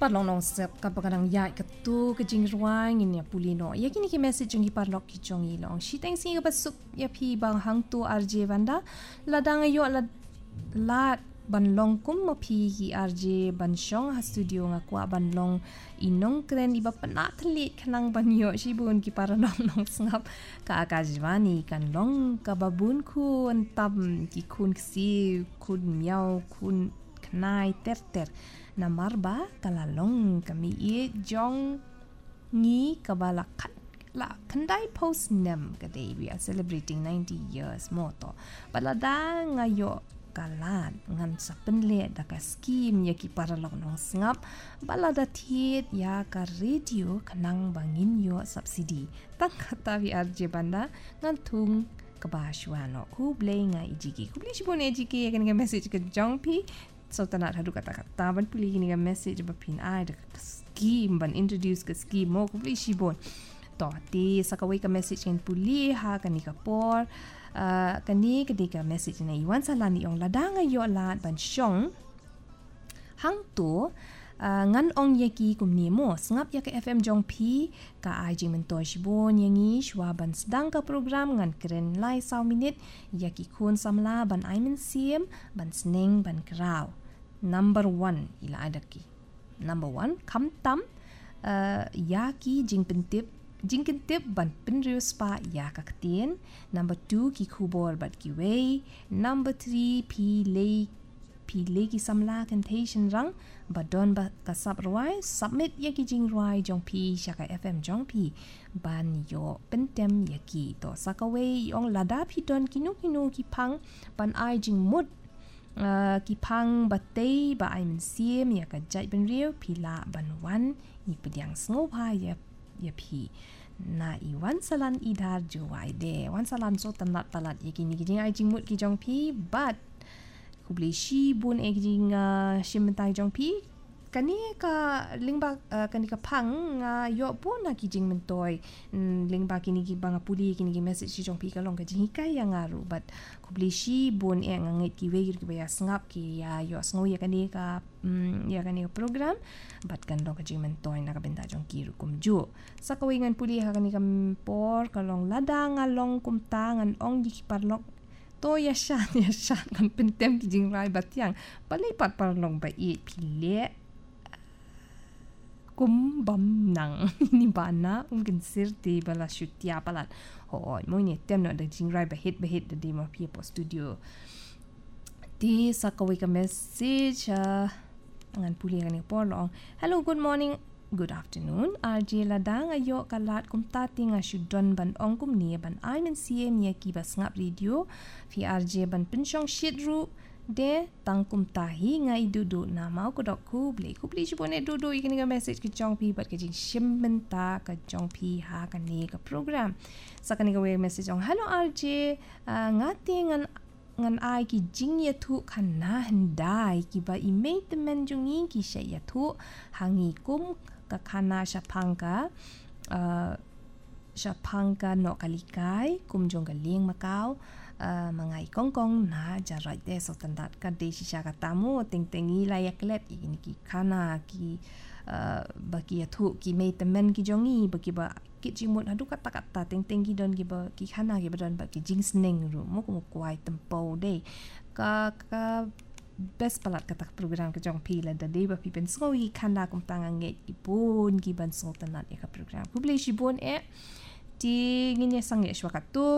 parlong nong sep kapagandang ya ketu kejing ruang ini pulino ya kini ki message ngi parlok ki jongi long shi teng sing basuk ya pi bang hang tu RJ Vanda ladang yo la ban long kum ma pi ki RJ ban shong ha studio nga kwa ban long inong kren iba penat telit kanang ban yo shi bun ki parlong nong sngap ka akajwani kan long ka babun ku entam ki kun si kun miao kun knai ter namar ba kalalong kami i jong ni kabala la kandai post nem kade we are celebrating 90 years moto balada ngayo kalan ngan sapenle da ka scheme ya ki paralong nong sngap balada thiet ya ka radio kanang bangin yo subsidy tang kata vi RJ Banda ngan thung kabashwano ku blay nga ijiki ku bli shibone ijiki kan ga message ke jongpi so tanat hadu kata-kata ban puli ni ga message ba pin ai da scheme ban introduce ke scheme mo ku bli shibon to ti sakawai ka message kan puli ha kan ni ka por kani ketika message na iwan salani ong ladang ayo lat ban shong hang tu ngan ong yaki kumni mo sngap ya ke FM jong pi ka ai jing mentor shibon yangi shwa ban sedang ka program ngan keren lai saw minute yaki kun samla ban ai men sim ban sneng ban kraw number 1 ila adaki number 1 kam tam yaki jing pentip jingkentip ban penriu spa ya kaktin number 2 ki kubor bat ki wei number 3 pi le ki samla contation rang badon ba kasap ruai submit ya ki jing ruai jong pi shaka FM jong pi ban yo pentem ya ki to sakawei yong lada pi don kinu ki pang ban ai jing mut ki pang batei ba ai men sim ya ka jai ben riu pi la ban wan ni pediang sngo pa ya pi na iwan salan idar juwai de wan salan so tanat palat yakini kijing ai jing mut ki jong pi but kubli shi bun e kijing shimtai jong pi kani ka lingba kani ka pang yo pun na kijing mentoi lingba kini ki banga puli kini ki message si jong pi ka long ka jing kai yang aru but kubli shi bun e ngait ki we ki ba sngap ki ya yo sngo ya kani ka program bat kan long ka jing mentoi na ka benda jong ki ru kum ju sakawingan puli ha kani kam por ka long ladang along kum tangan ong ki parlok to ya shan kan pentem ki jing rai bat yang palipat parlong ba i pile kum bam nang ni bana mungkin sirti bala syutia palat hoi mo ni tem no da jing rai ba hit da di ma pi studio di sakawi ka message ngan puli ngani porlong hello good morning good afternoon RJ ladang ayo kalat kum tati nga syudon ban ong kum ni ban ai men cm ya ki bas ngap radio fi RJ ban pensyong shit ru de tangkum tahi ngai dudu na mau ko dok ku bli jibone dudu ikini ga message ki jong pi bat ke jing shimmenta ka jong pi ha ka ni ka program sakani ga we message ong hello RJ ngati ngan ai ki jing ya thu khan na handai ki ba email temen jungi ki sha ya thu hangi kum ka khana shapangka no kalikai kum jong ga ling makau mangai kongkong na jarai de so tandat ka de shisha ka tamu tengi layak let ini ki kana ki bagi athu ki mei temen ki jongi bagi ba ki jimut hadu kata tengi don ki ba ki kana ki badon ba ki jing sneng ru mo ko kwai tempo de ka best palat kata program ke jong pi la da de ba pi pen soi kana kum tangang nge ipun ki ban so tanat ya ka program publish bon e ti ngin ya sang ye shwakatu